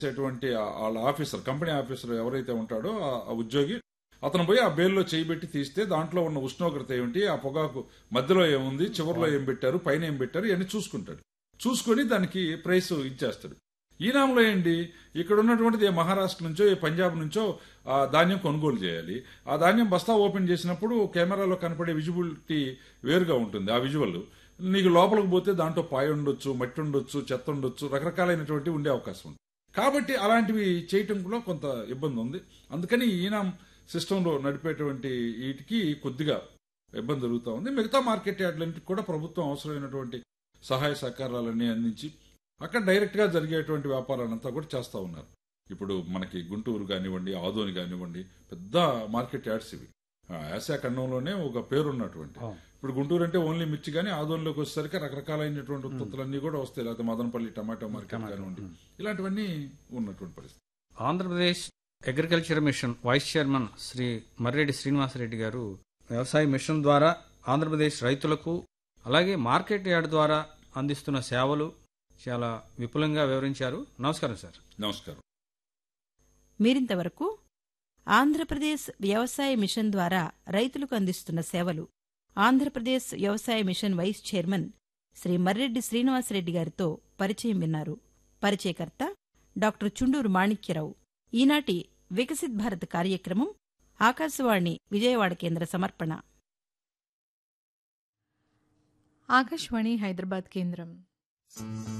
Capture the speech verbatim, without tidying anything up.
చేసేటువంటి ఆ- వాళ్ళ ఆఫీసర్, కంపెనీ ఆఫీసర్ ఎవరైతే ఉంటాడో ఆ ఆ ఉద్యోగి, అతను పోయి ఆ బేల్లో చేయబెట్టి తీస్తే దాంట్లో ఉన్న ఉష్ణోగ్రత ఏమిటి, ఆ పొగాకు మధ్యలో ఏముంది, చివరిలో ఏం పెట్టారు, పైన ఏం పెట్టారు, ఇవన్నీ చూసుకుంటాడు. చూసుకొని దానికి ప్రైస్ ఇచ్చేస్తాడు. ఈనాంలో ఏంటి, ఇక్కడ ఉన్నటువంటిది ఏ మహారాష్ట్ర నుంచో ఏ పంజాబ్ నుంచో ఆ ధాన్యం కొనుగోలు చేయాలి. ఆ ధాన్యం బస్తా ఓపెన్ చేసినప్పుడు కెమెరాలో కనపడే విజిబిలిటీ వేరుగా ఉంటుంది. ఆ విజువల్ నీకు లోపలికి పోతే దాంట్లో పాయ ఉండొచ్చు, మట్టి ఉండొచ్చు, చెత్త ఉండొచ్చు, రకరకాలైనటువంటి ఉండే అవకాశం ఉంది. కాబట్టి అలాంటివి చేయటంలో కొంత ఇబ్బంది ఉంది. అందుకని ఈనాం సిస్టంలో నడిపేటువంటి వీటికి కొద్దిగా ఇబ్బంది జరుగుతూ ఉంది. మిగతా మార్కెట్ యార్డ్లన్నింటికి కూడా ప్రభుత్వం అవసరమైనటువంటి సహాయ సహకారాలన్నీ అందించి అక్కడ డైరెక్ట్ గా జరిగేటువంటి వ్యాపారాలంతా కూడా చేస్తా ఉన్నారు. ఇప్పుడు మనకి గుంటూరు కానివ్వండి, ఆదోని కానివ్వండి, పెద్ద మార్కెట్ యార్డ్స్ ఇవి. ఆ, ఆసియా ఖండంలోనే ఒక పేరున్నటువంటి. ఇప్పుడు గుంటూరు అంటే ఓన్లీ మిర్చి, కానీ ఆదోనిలోకి వచ్చేసరికి రకరకాలైనటువంటి ఉత్పత్తులన్నీ కూడా వస్తాయి. లేకపోతే మదనపల్లి టమాటో మార్కెట్ కానివ్వండి, ఇలాంటివన్నీ ఉన్నటువంటి పరిస్థితి. Andhra Pradesh agriculture machine vice chairman Shri Marreddy Srinivasa Reddy గారు వ్యవసాయ మిషన్ ద్వారా ఆంధ్రప్రదేశ్ రైతులకు అలాగే మార్కెట్ యార్డ్ ద్వారా అందిస్తున్న సేవలు చాలా విపులంగా వివరించారు. నమస్కారం సార్. నమస్కారం. మీరింతవరకు ఆంధ్రప్రదేశ్ వ్యవసాయ మిషన్ ద్వారా రైతులకు అందిస్తున్న సేవలు, ఆంధ్రప్రదేశ్ వ్యవసాయ machine vice chairman Shri Marreddy Srinivasa Reddy గారితో పరిచయం విన్నారు. పరిచయకర్త డాక్టర్ చుండూరు మాణిక్యరావు. ఈనాటి వికసిత్ భారత్ కార్యక్రమం ఆకాశవాణి విజయవాడ కేంద్ర సమర్పణ. ఆకాశవాణి హైదరాబాద్ కేంద్రం.